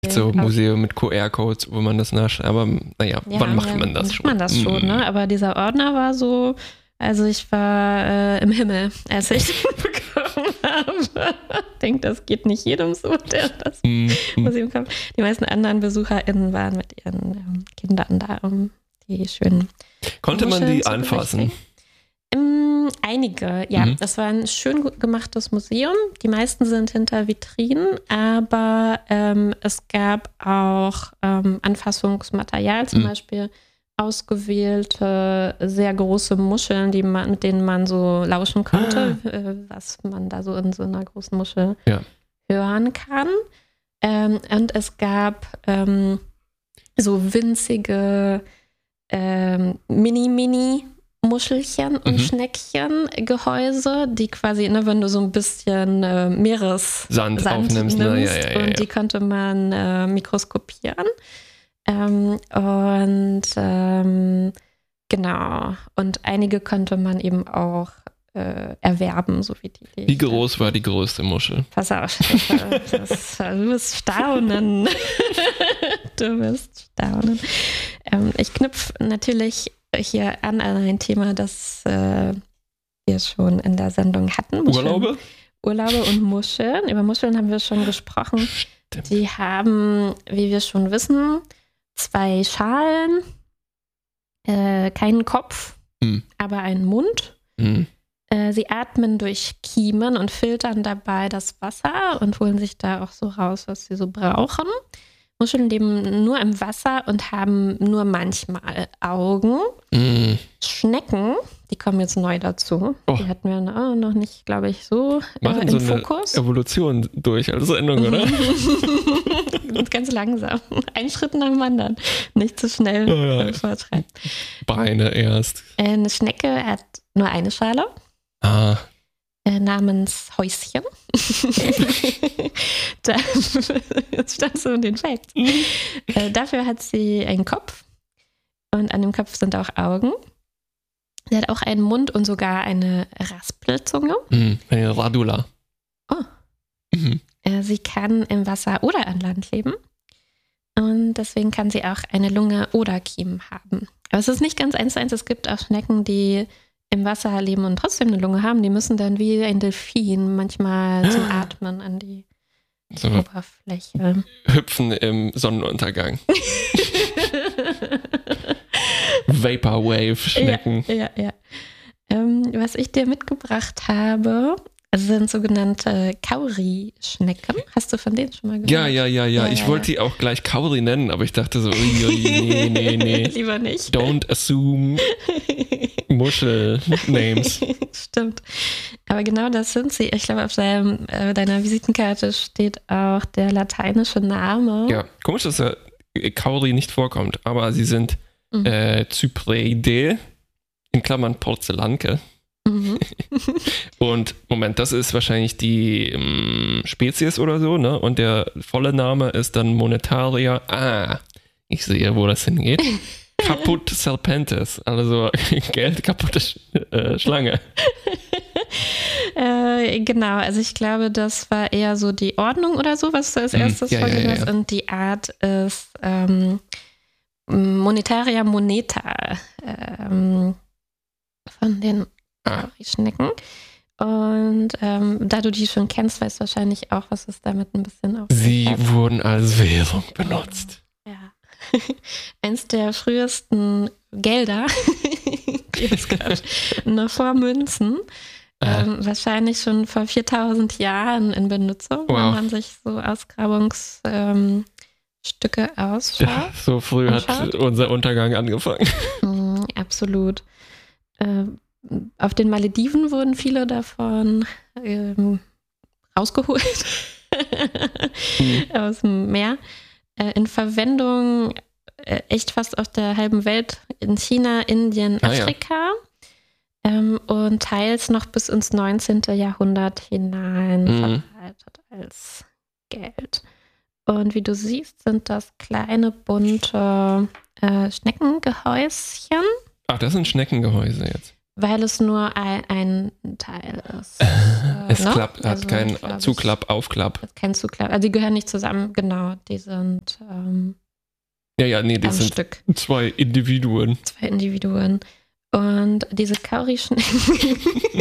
So Museum mit QR-Codes, wo man das nascht. Aber naja, wann macht man das schon? Man das schon, ne? Aber dieser Ordner war so, also ich war im Himmel, als ich den bekommen habe. Ich denke, das geht nicht jedem so, der das Museum kommt. Die meisten anderen BesucherInnen waren mit ihren Kindern da, um die schönen Konnte man die anfassen? Einige, ja. Das war ein schön gemachtes Museum. Die meisten sind hinter Vitrinen, aber es gab auch Anfassungsmaterial, zum Beispiel ausgewählte, sehr große Muscheln, mit denen man so lauschen konnte, was man da so in so einer großen Muschel hören kann. Und es gab so winzige Mini-Muschelchen und Schneckchen-Gehäuse, die quasi, ne, wenn du so ein bisschen Meeressand aufnimmst, nimmst, und die konnte man mikroskopieren. Genau. Und einige konnte man eben auch erwerben, so wie die. Wie groß war die größte Muschel? Pass auf, du wirst staunen. Du wirst staunen. Ich knüpfe natürlich hier an ein Thema, das wir schon in der Sendung hatten. Urlaube und Muscheln. Über Muscheln haben wir schon gesprochen. Stimmt. Die haben, wie wir schon wissen, 2 Schalen, keinen Kopf, aber einen Mund. Sie atmen durch Kiemen und filtern dabei das Wasser und holen sich da auch so raus, was sie so brauchen. Muscheln leben nur im Wasser und haben nur manchmal Augen. Schnecken, die kommen jetzt neu dazu. Die hatten wir noch nicht, glaube ich, so im so Fokus. Eine Evolution durch als Sendung, oder? Ganz langsam. Ein Schritt nach dem anderen. Nicht zu schnell vortreiben. Beine erst. Eine Schnecke hat nur eine Schale. Namens Häuschen. Jetzt standst du in den Facts. Dafür hat sie einen Kopf und an dem Kopf sind auch Augen. Sie hat auch einen Mund und sogar eine Raspelzunge. Eine Radula. Sie kann im Wasser oder an Land leben und deswegen kann sie auch eine Lunge oder Kiemen haben. Aber es ist nicht ganz 1:1. Es gibt auch Schnecken, die im Wasser leben und trotzdem eine Lunge haben. Die müssen dann wie ein Delfin manchmal zum Atmen an die Oberfläche. Hüpfen im Sonnenuntergang. Vaporwave-Schnecken. Ja. Was ich dir mitgebracht habe, sind sogenannte Kauri-Schnecken. Hast du von denen schon mal gehört? Ja. Ich wollte die auch gleich Kauri nennen, aber ich dachte so, nee. Lieber nicht. Don't assume Muschel-Names. Stimmt. Aber genau das sind sie. Ich glaube, auf deiner Visitenkarte steht auch der lateinische Name. Ja, komisch, dass Kauri nicht vorkommt, aber sie sind Cypreidae, in Klammern Porzellanke. Und Moment, das ist wahrscheinlich die Spezies oder so, ne? Und der volle Name ist dann Monetaria. Ich sehe, wo das hingeht. Caput serpentis, also Geld kaputte Schlange. Genau, also ich glaube, das war eher so die Ordnung oder so, was du als erstes vorgelesen hast. Und die Art ist Monetaria moneta von den Schnecken. Und da du die schon kennst, weißt du wahrscheinlich auch, was es damit ein bisschen auf. Sie wurden als Währung benutzt. Ja. Eins der frühesten Gelder, die es gab, noch vor Münzen. Wahrscheinlich schon vor 4000 Jahren in Benutzung, wenn man sich so Ausgrabungsstücke ausschaut. Ja, so früh hat unser Untergang angefangen. Absolut. Auf den Malediven wurden viele davon rausgeholt aus dem Meer. In Verwendung echt fast auf der halben Welt, in China, Indien, Afrika. Und teils noch bis ins 19. Jahrhundert hinein verbreitet als Geld. Und wie du siehst, sind das kleine, bunte Schneckengehäuschen. Ach, das sind Schneckengehäuse jetzt. weil es nur ein Teil ist. Es ne? klappt, hat keinen Zuklapp, Aufklapp. Hat keinen Zuklapp. Also die gehören nicht zusammen, genau. Die sind das sind Stück. 2 Individuen. 2 Individuen. Und diese Kaurischnecken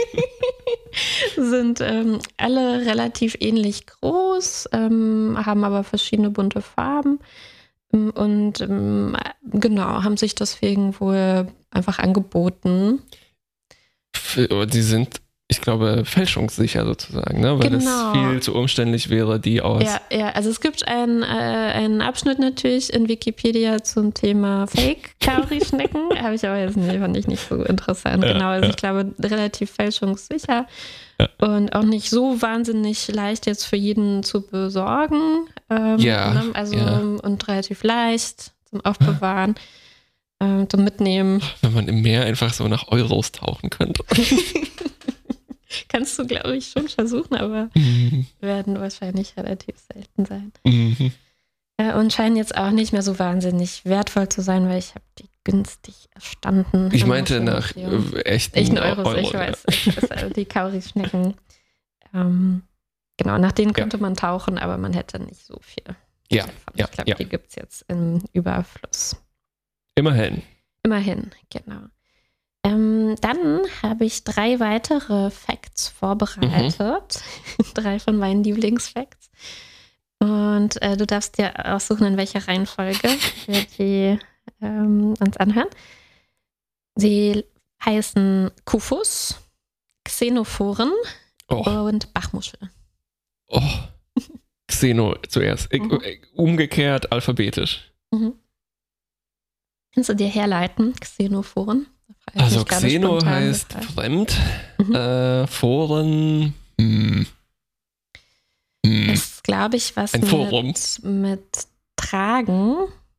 sind alle relativ ähnlich groß, haben aber verschiedene bunte Farben und genau, haben sich deswegen wohl einfach angeboten. Die sind, ich glaube, fälschungssicher sozusagen, ne? Weil es viel zu umständlich wäre, die aus... Ja, also es gibt einen Abschnitt natürlich in Wikipedia zum Thema Fake-Kaurischnecken, habe ich aber jetzt fand ich nicht so interessant. Genau, also ich glaube, relativ fälschungssicher und auch nicht so wahnsinnig leicht jetzt für jeden zu besorgen. Ne? Also und relativ leicht zum Aufbewahren, zum Mitnehmen. Wenn man im Meer einfach so nach Euros tauchen könnte. Kannst du, glaube ich, schon versuchen, aber werden wahrscheinlich relativ selten sein. Und scheinen jetzt auch nicht mehr so wahnsinnig wertvoll zu sein, weil ich habe die günstig erstanden. Ich meinte nach echten Euros. Ich weiß, die Kaurischnecken. Genau, nach denen könnte man tauchen, aber man hätte nicht so viel. Ich glaube, die gibt es jetzt im Überfluss. Immerhin, genau. Dann habe ich 3 weitere Facts vorbereitet. 3 von meinen Lieblingsfacts. Und du darfst dir aussuchen, in welcher Reihenfolge wir die uns anhören. Sie heißen Kufus, Xenophoren und Bachmuschel. Xeno zuerst. Umgekehrt alphabetisch. Kannst du dir herleiten, Xenophoren? Also Xeno heißt fremd, Foren, ist, glaube ich, was mit Tragen.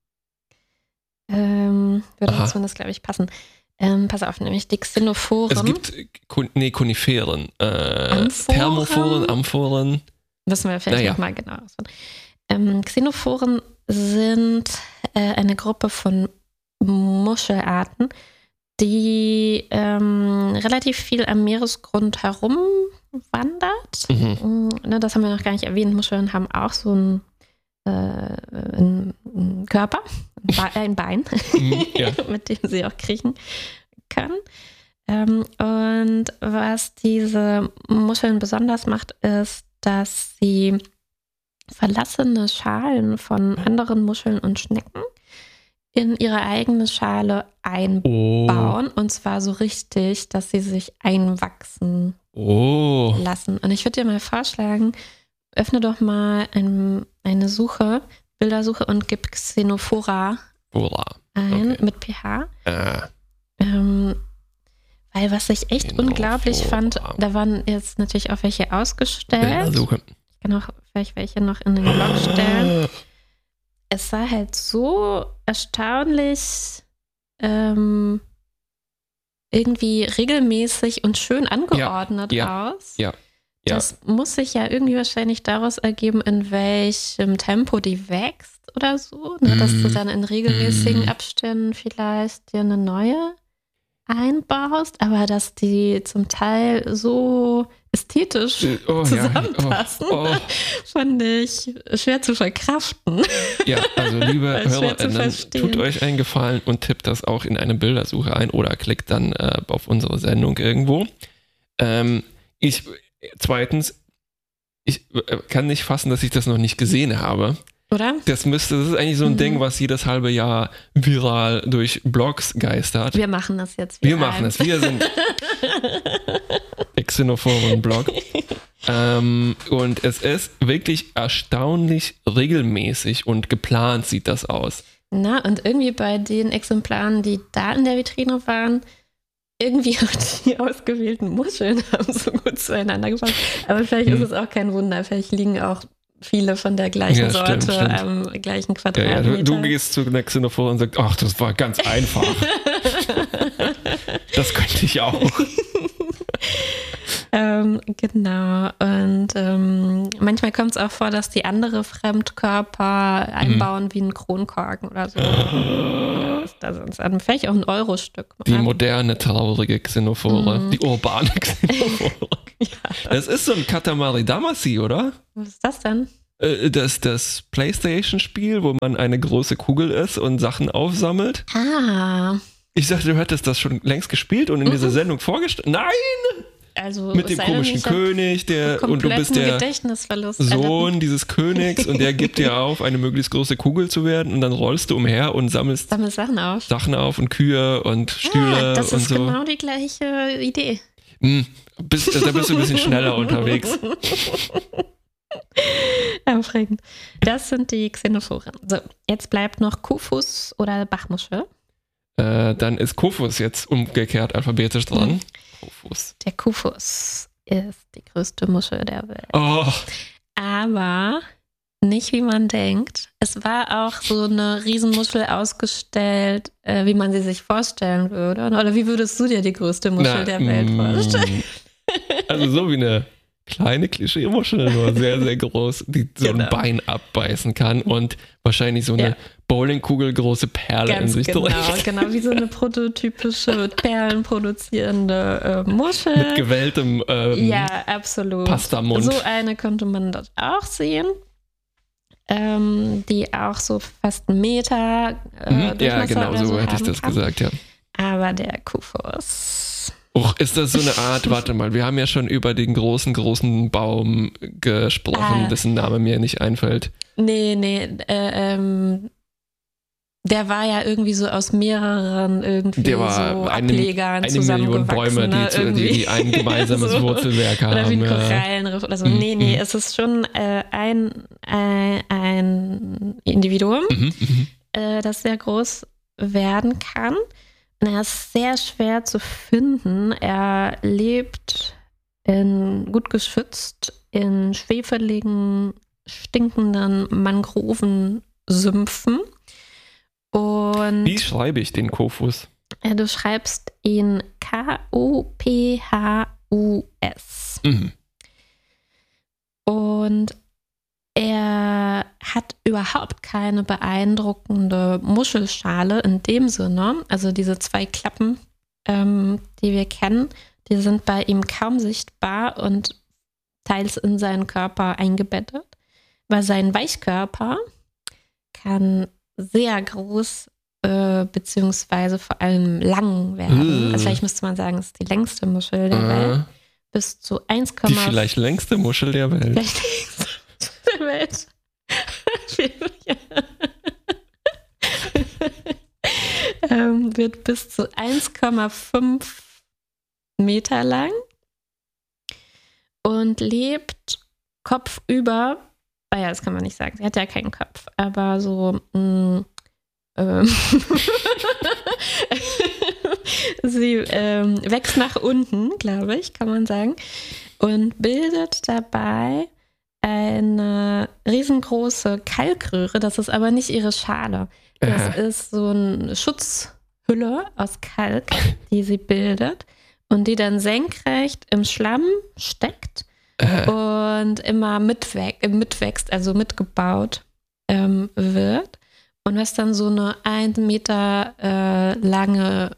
Würde zumindest, glaube ich, passen. Pass auf, nämlich die Xenophoren. Es gibt Koniferen, Thermophoren, Amphoren. Wissen wir vielleicht nochmal genau. Xenophoren sind eine Gruppe von Muschelarten, die relativ viel am Meeresgrund herumwandert. Das haben wir noch gar nicht erwähnt. Muscheln haben auch so einen Körper, ein Bein, mit dem sie auch kriechen können. Und was diese Muscheln besonders macht, ist, dass sie verlassene Schalen von anderen Muscheln und Schnecken in ihre eigene Schale einbauen. Und zwar so richtig, dass sie sich einwachsen lassen. Und ich würde dir mal vorschlagen, öffne doch mal eine Suche, Bildersuche und gib Xenophora ein mit PH. Weil was ich echt unglaublich fand, da waren jetzt natürlich auch welche ausgestellt. Bildersuche. Ich kann auch vielleicht welche noch in den Blog stellen. Es sah halt so erstaunlich irgendwie regelmäßig und schön angeordnet aus. Das muss sich ja irgendwie wahrscheinlich daraus ergeben, in welchem Tempo die wächst oder so. Ne? Dass du dann in regelmäßigen Abständen vielleicht dir eine neue einbaust, aber dass die zum Teil so ästhetisch zusammenpassen, fand ich schwer zu verkraften. Ja, also liebe HörerInnen, tut euch einen Gefallen und tippt das auch in eine Bildersuche ein oder klickt dann auf unsere Sendung irgendwo. Zweitens, ich kann nicht fassen, dass ich das noch nicht gesehen habe. Oder? Das ist eigentlich so ein Ding, was jedes halbe Jahr viral durch Blogs geistert. Wir machen das jetzt. Wir machen es. Wir sind Xenophoren-Blog. Und es ist wirklich erstaunlich regelmäßig und geplant sieht das aus. Na, und irgendwie bei den Exemplaren, die da in der Vitrine waren, irgendwie auch die ausgewählten Muscheln haben so gut zueinander gepasst. Aber vielleicht ist es auch kein Wunder. Vielleicht liegen auch viele von der gleichen Sorte am gleichen Quadratmeter. Ja, du gehst zu einer Xenophore und sagst, ach, das war ganz einfach. Das könnte ich auch. Genau. Und manchmal kommt es auch vor, dass die andere Fremdkörper einbauen wie einen Kronkorken oder so. da sind sie. Vielleicht auch ein Euro-Stück. Die moderne, traurige Xenophore. Die urbane Xenophore. Ja. Das ist so ein Katamari Damacy, oder? Was ist das denn? Das PlayStation-Spiel, wo man eine große Kugel ist und Sachen aufsammelt. Ah. Ich dachte, du hättest das schon längst gespielt und in dieser Sendung vorgestellt. Nein! Also, mit dem komischen König, und du bist der Sohn dieses Königs und der gibt dir auf, eine möglichst große Kugel zu werden und dann rollst du umher und sammelst Sachen auf und Kühe und Stühle das und ist so. Genau die gleiche Idee. Da bist du ein bisschen schneller unterwegs. Aufregend. Das sind die Xenophoren. So, jetzt bleibt noch Kufus oder Bachmuschel. Dann ist Kofus jetzt umgekehrt alphabetisch dran. Kofus. Der Kufus ist die größte Muschel der Welt. Oh. Aber nicht wie man denkt. Es war auch so eine Riesenmuschel ausgestellt, wie man sie sich vorstellen würde. Oder wie würdest du dir die größte Muschel der Welt vorstellen? Also so wie eine kleine Klischee-Muschel, nur sehr, sehr groß, die so ein Bein abbeißen kann und wahrscheinlich so eine Bowlingkugel große Perle in sich trägt. Genau, wie so eine prototypische perlenproduzierende Muschel. Mit gewelltem absolut. Pastamund. So eine könnte man dort auch sehen. Die auch so fast einen Meter Durchmesser ja, genau, oder so hätte ich das gesagt, ja. Aber der Kufus... Ist das so eine Art, warte mal, wir haben ja schon über den großen Baum gesprochen, dessen Name mir nicht einfällt. Nee, der war ja irgendwie so aus mehreren Ablegern eine Million Bäume, die ein gemeinsames so, Wurzelwerk haben. Oder wie ein Korallenriff oder so. Nee, es ist schon ein Individuum, das sehr groß werden kann. Er ist sehr schwer zu finden. Er lebt gut geschützt in schwefeligen, stinkenden Mangrovensümpfen. Und wie schreibe ich den Kofus? Du schreibst ihn K-O-P-H-U-S. Und er hat überhaupt keine beeindruckende Muschelschale in dem Sinne. Also diese 2 Klappen, die wir kennen, die sind bei ihm kaum sichtbar und teils in seinen Körper eingebettet. Weil sein Weichkörper kann sehr groß beziehungsweise vor allem lang werden. Also vielleicht müsste man sagen, es ist die längste Muschel der Welt. Bis zu 1, die vielleicht längste Muschel der Welt. Vielleicht längste der Welt. Wird bis zu 1,5 Meter lang und lebt kopfüber. Das kann man nicht sagen. Sie hat ja keinen Kopf, aber so sie wächst nach unten, glaube ich, kann man sagen, und bildet dabei eine riesengroße Kalkröhre. Das ist aber nicht ihre Schale. Das ist so eine Schutzhülle aus Kalk, die sie bildet und die dann senkrecht im Schlamm steckt und immer mitwächst, also mitgebaut wird. Und was dann so eine 1 Meter lange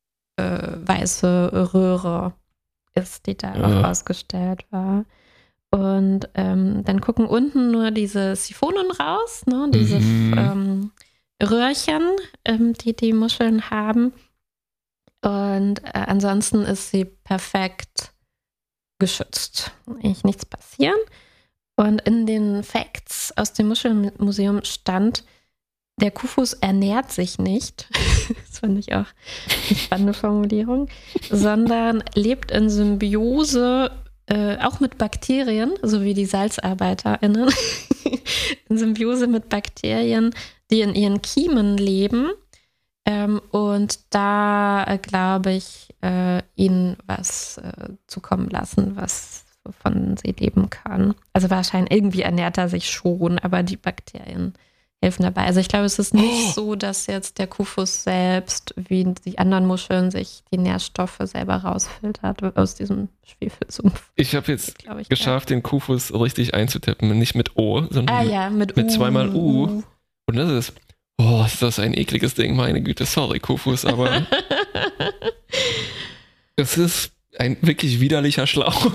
weiße Röhre ist, die da auch ausgestellt war. Und dann gucken unten nur diese Siphonen raus, ne? Diese Röhrchen, die Muscheln haben. Und ansonsten ist sie perfekt geschützt. Eigentlich nichts passieren. Und in den Facts aus dem Muschelmuseum stand, der Kufus ernährt sich nicht, das fand ich auch eine spannende Formulierung, sondern lebt in Symbiose auch mit Bakterien, so wie die SalzarbeiterInnen, in Symbiose mit Bakterien, die in ihren Kiemen leben. Und da, glaube ich, ihnen was zukommen lassen, wovon sie leben können. Also wahrscheinlich irgendwie ernährt er sich schon, aber die Bakterien helfen dabei. Also ich glaube, es ist nicht so, dass jetzt der Kufus selbst, wie die anderen Muscheln, sich die Nährstoffe selber rausfiltert aus diesem Schwefelsumpf. Ich habe jetzt geschafft, den Kufus richtig einzutippen. Nicht mit O, sondern mit zweimal U. Und das ist ist das ein ekliges Ding, meine Güte, sorry, Kufus, aber es ist ein wirklich widerlicher Schlauch.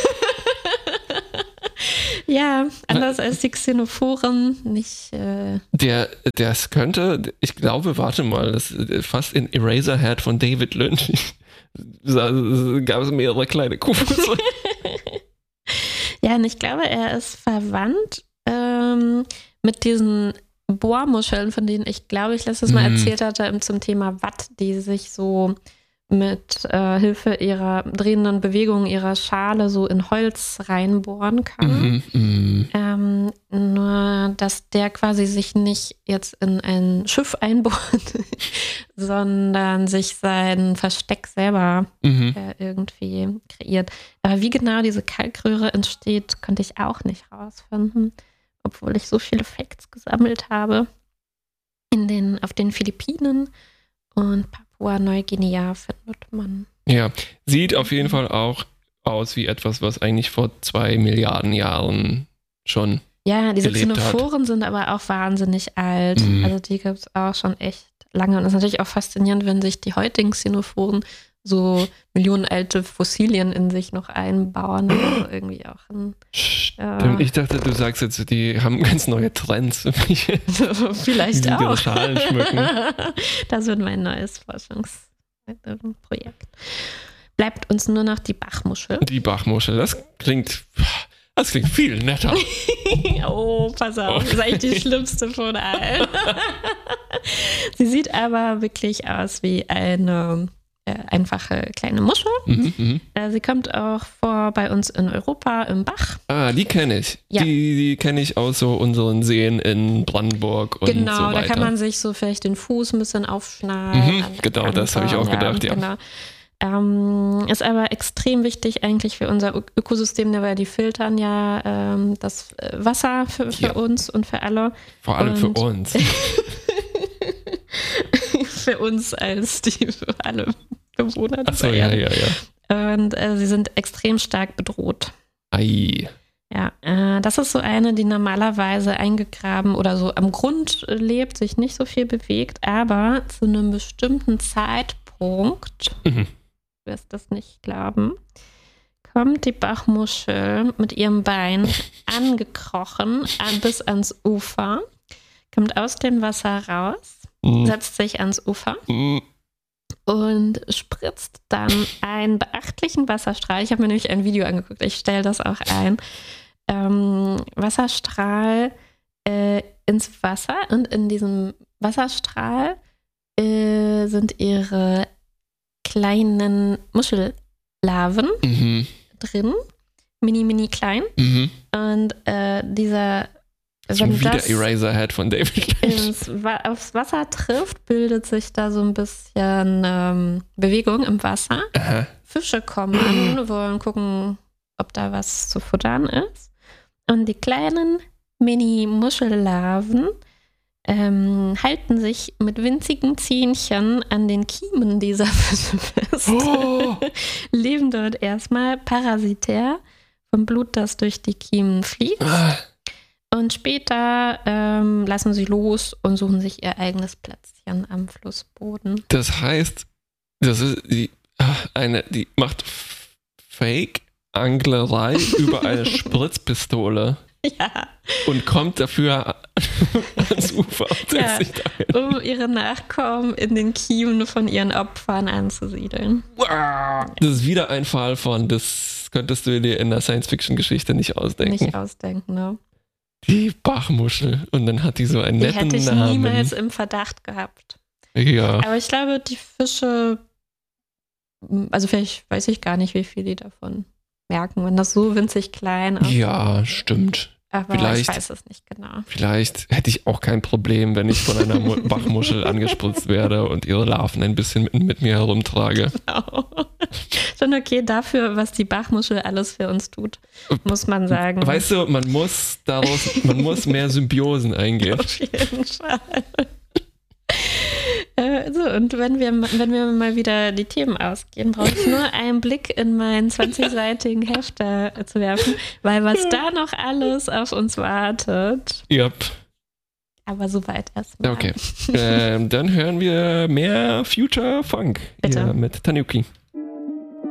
Ja, anders als die Xenophoren, nicht. Das könnte, ich glaube, warte mal, das ist fast in Eraserhead von David Lynch. Da gab es mehrere kleine Kufusse. Ja, und ich glaube, er ist verwandt mit diesen Bohrmuscheln, von denen ich glaube, ich letztes Mal erzählt hatte, zum Thema Watt, die sich so mit Hilfe ihrer drehenden Bewegung ihrer Schale so in Holz reinbohren kann. Nur, dass der quasi sich nicht jetzt in ein Schiff einbohrt, sondern sich sein Versteck selber irgendwie kreiert. Aber wie genau diese Kalkröhre entsteht, konnte ich auch nicht rausfinden, obwohl ich so viele Facts gesammelt habe. Auf den Philippinen und Papua-Neuguinea findet man. Ja, sieht auf jeden Fall auch aus wie etwas, was eigentlich vor 2 Milliarden Jahren schon Ja, diese gelebt hat. Xenophoren sind aber auch wahnsinnig alt. Also die gibt es auch schon echt lange. Und es ist natürlich auch faszinierend, wenn sich die heutigen Xenophoren so millionenalte Fossilien in sich noch einbauen. Also irgendwie auch Stimmt, ich dachte, du sagst jetzt, die haben ganz neue Trends. Vielleicht die auch. ihre Schalen schmücken. Das wird mein neues Forschungsprojekt. Bleibt uns nur noch die Bachmuschel. Die Bachmuschel, das klingt viel netter. Oh, pass auf, das ist eigentlich die schlimmste von allen. Sie sieht aber wirklich aus wie eine einfache kleine Muschel. Sie kommt auch vor bei uns in Europa im Bach. Ah, die kenne ich. Ja. Die kenne ich aus so unseren Seen in Brandenburg und so weiter. Genau, da kann man sich so vielleicht den Fuß ein bisschen aufschneiden. Genau, das habe ich auch gedacht, ja. Genau. Ist aber extrem wichtig eigentlich für unser Ökosystem, weil die filtern ja das Wasser für uns und für alle. Vor allem für uns. Für uns für alle Bewohner. Achso, ja. Und sie sind extrem stark bedroht. Ei. Ja, das ist so eine, die normalerweise eingegraben oder so am Grund lebt, sich nicht so viel bewegt, aber zu einem bestimmten Zeitpunkt, du wirst das nicht glauben, kommt die Bachmuschel mit ihrem Bein angekrochen bis ans Ufer, kommt aus dem Wasser raus, setzt sich ans Ufer und spritzt dann einen beachtlichen Wasserstrahl. Ich habe mir nämlich ein Video angeguckt, ich stelle das auch ein. Wasserstrahl ins Wasser und in diesem Wasserstrahl sind ihre kleinen Muschellarven drin, mini klein. Und dieser Schon wieder Eraserhead von David Lynch. Aufs Wasser trifft, bildet sich da so ein bisschen Bewegung im Wasser. Aha. Fische kommen an, wollen gucken, ob da was zu futtern ist. Und die kleinen Mini-Muschellarven halten sich mit winzigen Zähnchen an den Kiemen dieser Fische fest. Oh. Leben dort erstmal parasitär vom Blut, das durch die Kiemen fließt. Und später lassen sie los und suchen sich ihr eigenes Plätzchen am Flussboden. Das heißt, die macht Fake-Anglerei über eine Spritzpistole. Ja. Und kommt dafür ans Ufer und setzt sich dahin. Um ihre Nachkommen in den Kiemen von ihren Opfern anzusiedeln. Das ist wieder ein Fall von, das könntest du dir in der Science-Fiction-Geschichte nicht ausdenken. Nicht ausdenken, ne? Die Bachmuschel. Und dann hat die so einen netten Namen. Die hätte ich niemals im Verdacht gehabt. Ja. Aber ich glaube, die Fische, also vielleicht weiß ich gar nicht, wie viel die davon merken, wenn das so winzig klein ist. Ja, stimmt. Aber ich weiß es nicht genau. Vielleicht hätte ich auch kein Problem, wenn ich von einer Bachmuschel angespritzt werde und ihre Larven ein bisschen mit mir herumtrage. Genau. Schon okay dafür, was die Bachmuschel alles für uns tut, muss man sagen. Weißt du, man muss mehr Symbiosen eingehen. Auf jeden Fall. So, und wenn wir mal wieder die Themen ausgehen, brauche ich nur einen Blick in meinen 20-seitigen Hefter zu werfen, weil was da noch alles auf uns wartet. Yep. Aber soweit erstmal. Okay. Dann hören wir mehr Future Funk Bitte. hier mit Tanuki.